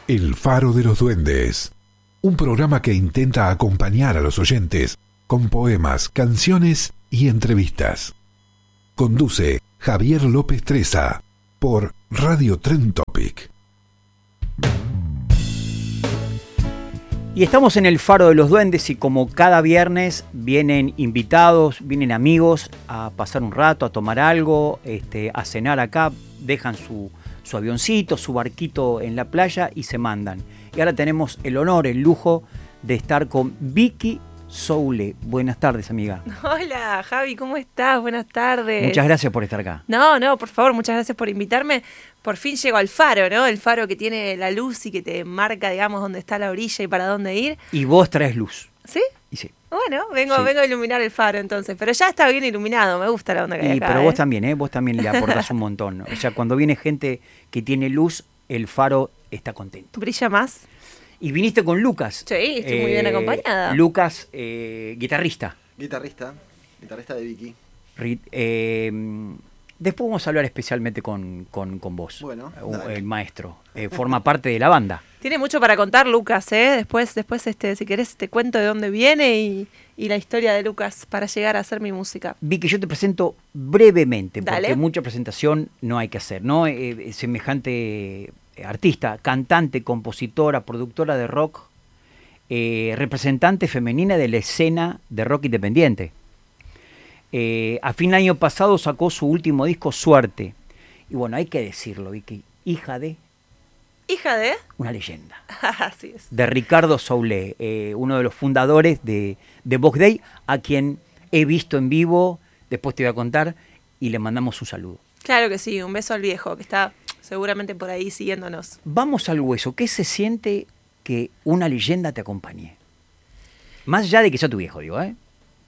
El Faro de los Duendes, un programa que intenta acompañar a los oyentes con poemas, canciones y entrevistas. Conduce Javier López Treza por Radio Trend Topic. Y estamos en el Faro de los Duendes y como cada viernes vienen invitados, vienen amigos a pasar un rato, a tomar algo, a cenar acá, dejan su avioncito, su barquito en la playa y se mandan. Y ahora tenemos el honor, el lujo de estar con Vicky Soule. Buenas tardes, amiga. Hola, Javi, ¿cómo estás? Buenas tardes. Muchas gracias por estar acá. No, por favor, muchas gracias por invitarme. Por fin llego al faro, ¿no? El faro que tiene la luz y que te marca, digamos, dónde está la orilla y para dónde ir. Y vos traes luz. ¿Sí? Y sí. Bueno, vengo a iluminar el faro entonces, pero ya está bien iluminado, me gusta la onda que hay acá. Pero vos también, vos también le aportás un montón. O sea, cuando viene gente que tiene luz, el faro está contento. ¿Brilla más? Y viniste con Lucas. Sí, estoy muy bien acompañada. Lucas, guitarrista. Guitarrista de Vicky. Después vamos a hablar especialmente con vos. Bueno, el maestro. Forma parte de la banda. Tiene mucho para contar Lucas, ¿eh? Después si querés te cuento de dónde viene y la historia de Lucas para llegar a hacer mi música. Vicky, yo te presento brevemente, porque Dale. mucha presentación no hay que hacer, ¿no? Semejante artista, cantante, compositora, productora de rock, representante femenina de la escena de rock independiente. A fin del año pasado sacó su último disco, Suerte. Y bueno, hay que decirlo, Vicky, hija de una leyenda. Así es. De Ricardo Soule, uno de los fundadores de Vox Day, a quien he visto en vivo, después te voy a contar, y le mandamos un saludo. Claro que sí, un beso al viejo, que está seguramente por ahí siguiéndonos. Vamos al hueso. ¿Qué se siente que una leyenda te acompañe? Más allá de que sea tu viejo, digo, ¿eh?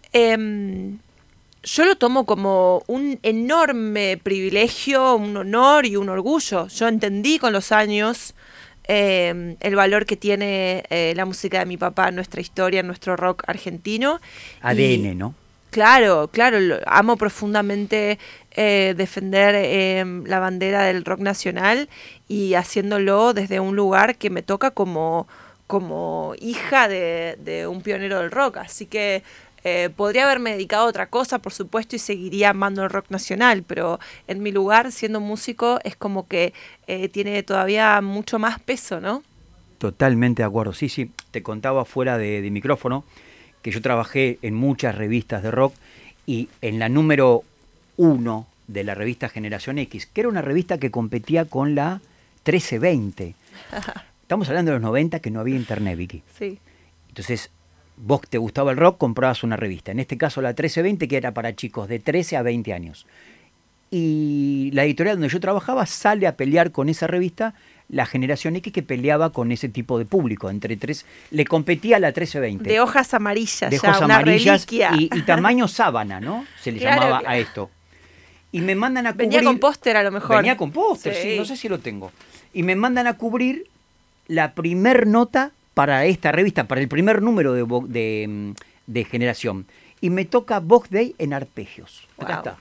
Yo lo tomo como un enorme privilegio, un honor y un orgullo. Yo entendí con los años el valor que tiene la música de mi papá en nuestra historia, en nuestro rock argentino. ADN, ¿no? Claro, amo profundamente defender la bandera del rock nacional y haciéndolo desde un lugar que me toca como hija de un pionero del rock. Así que podría haberme dedicado a otra cosa, por supuesto, y seguiría amando el rock nacional, pero en mi lugar, siendo músico, es como que tiene todavía mucho más peso, ¿no? Totalmente de acuerdo. Sí, te contaba fuera de micrófono que yo trabajé en muchas revistas de rock y en la número 1 de la revista Generación X, que era una revista que competía con la 1320. Estamos hablando de los 90, que no había internet, Vicky. Sí. Entonces, vos te gustaba el rock, comprabas una revista. En este caso la 1320, que era para chicos de 13 a 20 años. Y la editorial donde yo trabajaba sale a pelear con esa revista, la Generación X, que peleaba con ese tipo de público. Le competía a la 1320. De hojas amarillas, de hojas una amarillas reliquia. y tamaño sábana, ¿no? Se le llamaba a esto. Y me mandan a cubrir... Venía con póster a lo mejor. Venía con póster, sí, no sé si lo tengo. Y me mandan a cubrir la primer nota para esta revista, para el primer número de Generación. Y me toca Vox Day en arpegios. Acá está.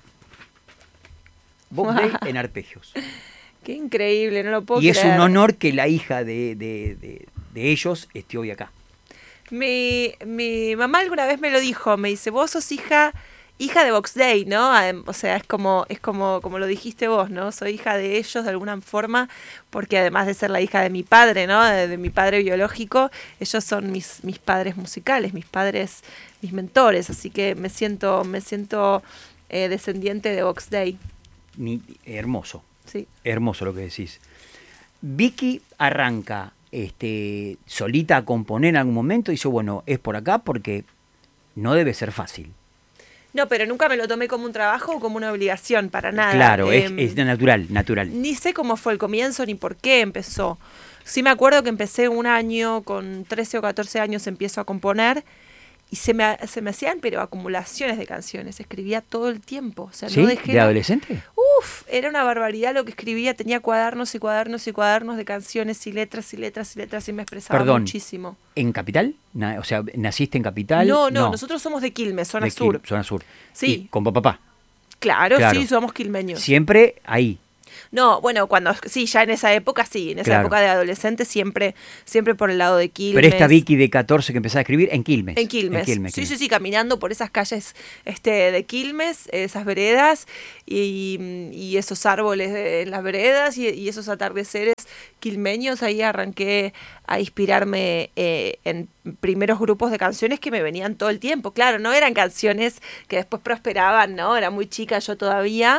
Vox Day en arpegios. Qué increíble, no lo puedo y creer. Es un honor que la hija de ellos esté hoy acá. Mi mamá alguna vez me lo dijo, me dice, vos sos hija de Vox Day, ¿no? O sea, es como lo dijiste vos, ¿no? Soy hija de ellos de alguna forma, porque además de ser la hija de mi padre, ¿no? De mi padre biológico, ellos son mis padres musicales, mis mentores, así que me siento descendiente de Vox Day. Hermoso. Sí. Hermoso lo que decís. Vicky arranca solita a componer en algún momento y dice, bueno, es por acá porque no debe ser fácil. No, pero nunca me lo tomé como un trabajo o como una obligación, para nada. Claro, es natural. Ni sé cómo fue el comienzo ni por qué empezó. Sí me acuerdo que empecé un año, con 13 o 14 años empiezo a componer y se me hacían pero acumulaciones de canciones. Escribía todo el tiempo. O sea, ¿Sí? No dejé ¿De adolescente? Era una barbaridad lo que escribía. Tenía cuadernos y cuadernos y cuadernos de canciones y letras y letras y letras y me expresaba muchísimo. ¿En Capital? O sea, ¿naciste en Capital? No, nosotros somos de Quilmes, zona sur. Zona sur. Sí. ¿Y con papá? Claro, sí, somos quilmeños. Siempre ahí. No, bueno, ya en esa época, en esa Claro. época de adolescente, siempre por el lado de Quilmes. Pero esta Vicky de 14 que empezaba a escribir en Quilmes. En Quilmes. Sí, caminando por esas calles de Quilmes, esas veredas y esos árboles en las veredas y esos atardeceres quilmeños. Ahí arranqué a inspirarme en primeros grupos de canciones que me venían todo el tiempo. Claro, no eran canciones que después prosperaban, ¿no? Era muy chica yo todavía,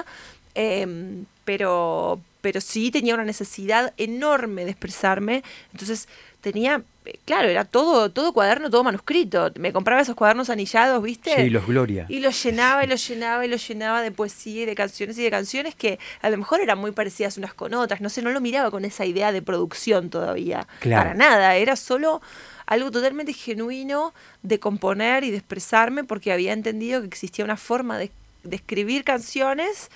pero sí tenía una necesidad enorme de expresarme. Entonces tenía, claro, era todo cuaderno, todo manuscrito. Me compraba esos cuadernos anillados, ¿viste? Sí, los Gloria. Y los llenaba de poesía y de canciones que a lo mejor eran muy parecidas unas con otras. No sé, no lo miraba con esa idea de producción todavía. Claro. Para nada, era solo algo totalmente genuino de componer y de expresarme, porque había entendido que existía una forma de escribir canciones.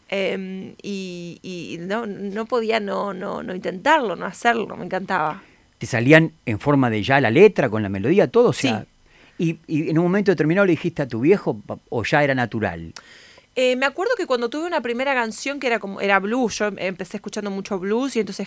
Y no podía no intentarlo, no hacerlo, me encantaba. ¿Te salían en forma de ya la letra, con la melodía, todo? O sea, Sí. Y en un momento determinado le dijiste a tu viejo, o ya era natural? Me acuerdo que cuando tuve una primera canción que era blues, yo empecé escuchando mucho blues y entonces